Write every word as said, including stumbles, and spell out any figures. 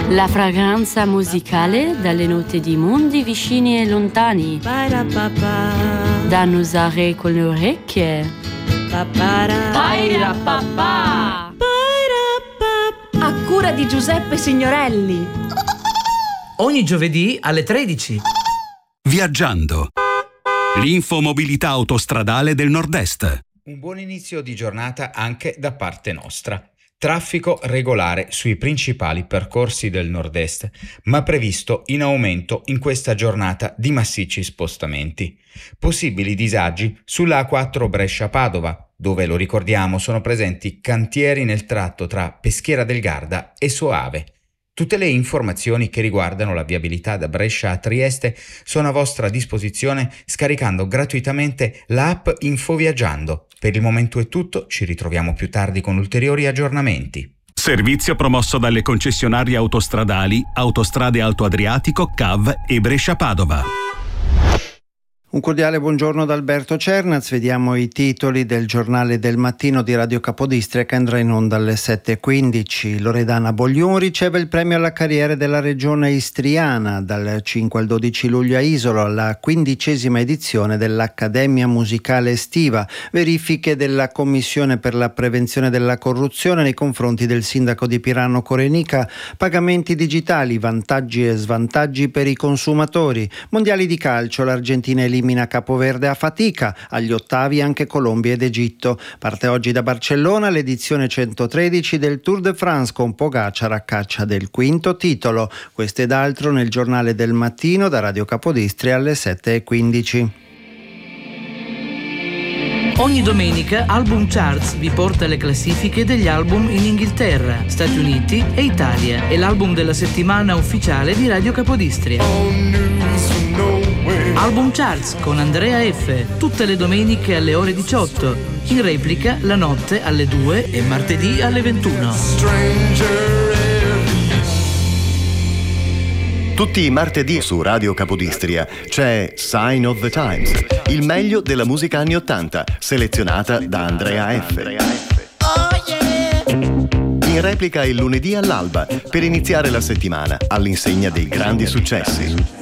La fragranza musicale dalle note di mondi vicini e lontani, da annusare con le orecchie. A cura di Giuseppe Signorelli. Ogni giovedì alle tredici. Viaggiando. L'infomobilità autostradale del Nord-Est. Un buon inizio di giornata anche da parte nostra. Traffico regolare sui principali percorsi del Nord-Est, ma previsto in aumento in questa giornata di massicci spostamenti. Possibili disagi sulla A quattro Brescia-Padova, dove, lo ricordiamo, sono presenti cantieri nel tratto tra Peschiera del Garda e Soave. Tutte le informazioni che riguardano la viabilità da Brescia a Trieste sono a vostra disposizione scaricando gratuitamente l'app Infoviaggiando. Per il momento è tutto, ci ritroviamo più tardi con ulteriori aggiornamenti. Servizio promosso dalle concessionarie autostradali Autostrade Alto Adriatico, C A V e Brescia-Padova. Un cordiale buongiorno da Alberto Cernaz. Vediamo i titoli del giornale del mattino di Radio Capodistria che andrà in onda alle sette e quindici. Loredana Bogliun riceve il premio alla carriera della regione istriana dal cinque al dodici luglio a Isolo, alla quindicesima edizione dell'Accademia Musicale Estiva. Verifiche della Commissione per la prevenzione della corruzione nei confronti del sindaco di Pirano Corenica. Pagamenti digitali, vantaggi e svantaggi per i consumatori. Mondiali di calcio, l'Argentina elimina Capoverde a fatica, agli ottavi anche Colombia ed Egitto. Parte oggi da Barcellona l'edizione centotredici del Tour de France con Pogacar a caccia del quinto titolo. Questo ed altro nel giornale del mattino da Radio Capodistria alle sette e quindici. Ogni domenica Album Charts vi porta le classifiche degli album in Inghilterra, Stati Uniti e Italia. È l'album della settimana ufficiale di Radio Capodistria. Album Charts con Andrea F. tutte le domeniche alle ore diciotto, in replica la notte alle due e martedì alle ventuno. Tutti i martedì su Radio Capodistria c'è Sign of the Times, il meglio della musica anni ottanta, selezionata da Andrea F. In replica il lunedì all'alba, per iniziare la settimana all'insegna dei grandi successi.